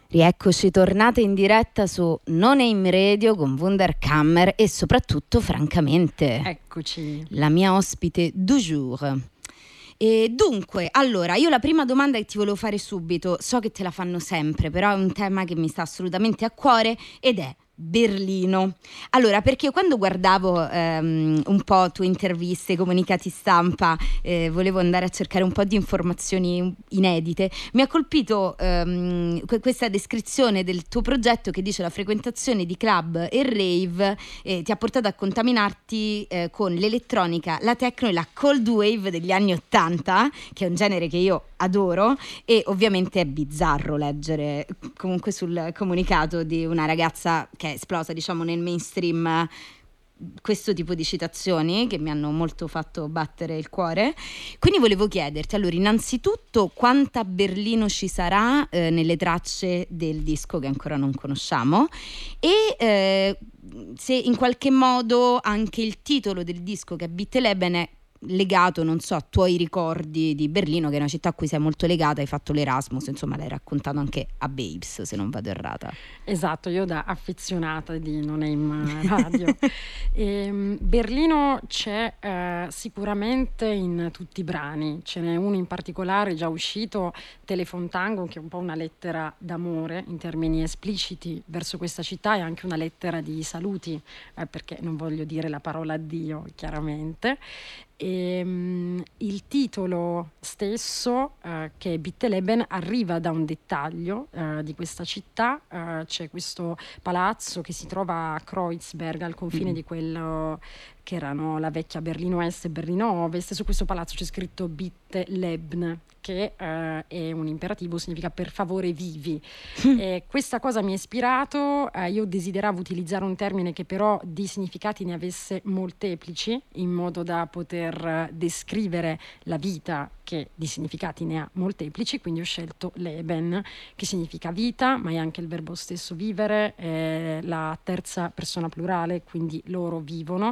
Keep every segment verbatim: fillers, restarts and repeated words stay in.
Rieccoci tornate in diretta su No Name Radio con Wunderkammer e soprattutto, francamente, eccoci, la mia ospite du jour. E dunque, allora, io la prima domanda che ti volevo fare subito, so che te la fanno sempre, però è un tema che mi sta assolutamente a cuore ed è Berlino. Allora, perché io quando guardavo ehm, un po' tue interviste, comunicati stampa, eh, volevo andare a cercare un po' di informazioni inedite, mi ha colpito ehm, que- questa descrizione del tuo progetto che dice la frequentazione di club e rave eh, ti ha portato a contaminarti eh, con l'elettronica, la techno e la cold wave degli anni ottanta, che è un genere che io adoro, e ovviamente è bizzarro leggere comunque sul comunicato di una ragazza che è esplosa, diciamo, nel mainstream questo tipo di citazioni che mi hanno molto fatto battere il cuore. Quindi volevo chiederti, allora, innanzitutto quanta Berlino ci sarà eh, nelle tracce del disco che ancora non conosciamo e eh, se in qualche modo anche il titolo del disco, che è Bitteleben, è legato, non so, a tuoi ricordi di Berlino, che è una città a cui sei molto legata, hai fatto l'Erasmus, insomma l'hai raccontato anche a Babes, se non vado errata. Esatto, io da affezionata di No Name Radio. e, Berlino c'è eh, sicuramente in tutti i brani, ce n'è uno in particolare già uscito, Telefontango, che è un po' una lettera d'amore in termini espliciti verso questa città, e anche una lettera di saluti, eh, perché non voglio dire la parola addio, chiaramente. E, um, il titolo stesso, uh, che è Bitteleben, arriva da un dettaglio uh, di questa città. Uh, c'è questo palazzo che si trova a Kreuzberg, al confine mm. di quello che erano la vecchia Berlino Est e Berlino Ovest. Su questo palazzo c'è scritto Bitteleben, che uh, è un imperativo, significa per favore vivi. E questa cosa mi ha ispirato. Uh, io desideravo utilizzare un termine che però di significati ne avesse molteplici, in modo da poter descrivere la vita che di significati ne ha molteplici, quindi ho scelto Leben, che significa vita, ma è anche il verbo stesso vivere, è la terza persona plurale, quindi loro vivono,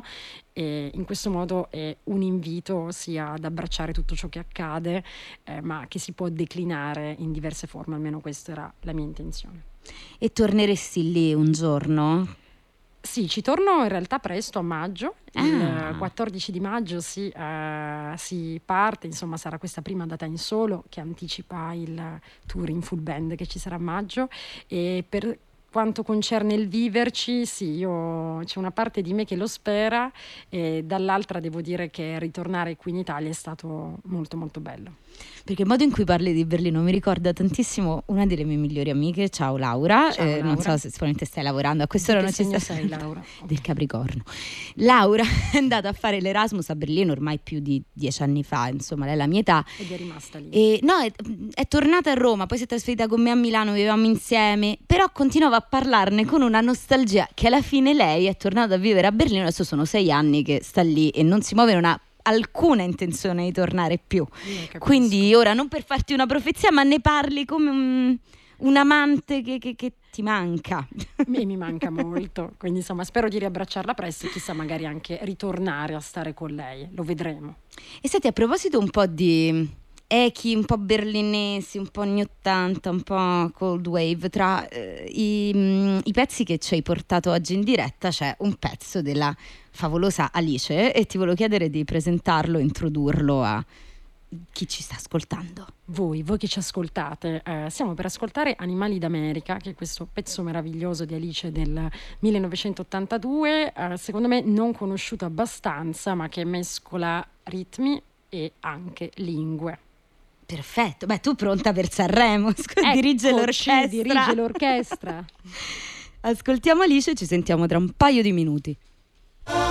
e in questo modo è un invito sia ad abbracciare tutto ciò che accade, eh, ma che si può declinare in diverse forme, almeno questa era la mia intenzione. E torneresti lì un giorno? Sì, ci torno in realtà presto, a maggio, ah. il quattordici di maggio si, uh, si parte, insomma sarà questa prima data in solo che anticipa il tour in full band che ci sarà a maggio. E per quanto concerne il viverci, sì, io, c'è una parte di me che lo spera, e dall'altra devo dire che ritornare qui in Italia è stato molto molto bello. Perché il modo in cui parli di Berlino mi ricorda tantissimo una delle mie migliori amiche, ciao Laura, ciao, eh, Laura. Non so se sicuramente stai lavorando, a quest'ora non ci sta sei Laura del Capricorno. Laura è andata a fare l'Erasmus a Berlino ormai più di dieci anni fa, insomma lei è la mia età, ed è rimasta lì. E, no, è, è tornata a Roma, poi si è trasferita con me a Milano, vivevamo insieme, però continuava a parlarne con una nostalgia che alla fine lei è tornata a vivere a Berlino. Adesso sono sei anni che sta lì e non si muove, non ha alcuna intenzione di tornare più. Quindi ora, non per farti una profezia, ma ne parli come un, un amante che, che, che ti manca. Mi, mi manca molto, quindi insomma spero di riabbracciarla presto e chissà magari anche ritornare a stare con lei, lo vedremo. E senti, a proposito un po' di echi un po' berlinesi, un po' anni ottanta, un po' cold wave, tra eh, i, mh, i pezzi che ci hai portato oggi in diretta c'è un pezzo della favolosa Alice, e ti volevo chiedere di presentarlo, introdurlo a chi ci sta ascoltando. Voi, voi che ci ascoltate, eh, stiamo per ascoltare Animali d'America, che è questo pezzo meraviglioso di Alice del millenovecentottantadue, eh, secondo me non conosciuto abbastanza, ma che mescola ritmi e anche lingue. Perfetto, beh, tu pronta per Sanremo, dirige l'orchestra. dirige l'orchestra. Ascoltiamo Alice e ci sentiamo tra un paio di minuti.